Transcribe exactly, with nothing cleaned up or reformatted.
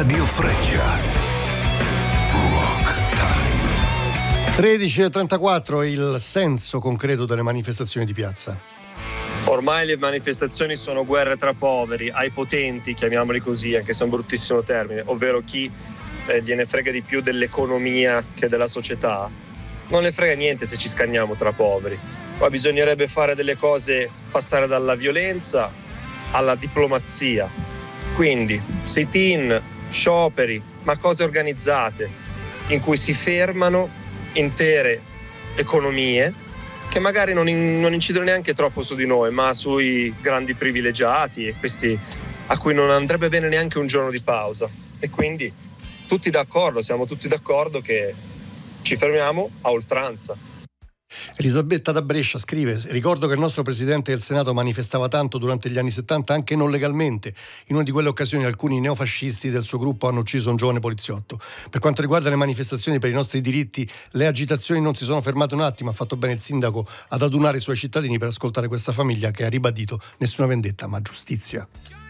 Radio Freccia. Rock Time. tredici e trentaquattro, il senso concreto delle manifestazioni di piazza. Ormai le manifestazioni sono guerre tra poveri, ai potenti, chiamiamoli così, anche se è un bruttissimo termine, ovvero chi eh, gliene frega di più dell'economia che della società. Non le frega niente se ci scanniamo tra poveri. Qua bisognerebbe fare delle cose, passare dalla violenza alla diplomazia. Quindi sit-in, scioperi, ma cose organizzate, in cui si fermano intere economie che magari non, in, non incidono neanche troppo su di noi, ma sui grandi privilegiati e questi a cui non andrebbe bene neanche un giorno di pausa. E quindi tutti d'accordo, siamo tutti d'accordo che ci fermiamo a oltranza. Elisabetta da Brescia scrive: ricordo che il nostro Presidente del Senato manifestava tanto durante gli anni settanta, anche non legalmente. In una di quelle occasioni alcuni neofascisti del suo gruppo hanno ucciso un giovane poliziotto. Per quanto riguarda le manifestazioni per i nostri diritti, le agitazioni non si sono fermate un attimo. Ha fatto bene il sindaco ad adunare i suoi cittadini per ascoltare questa famiglia che ha ribadito nessuna vendetta ma giustizia.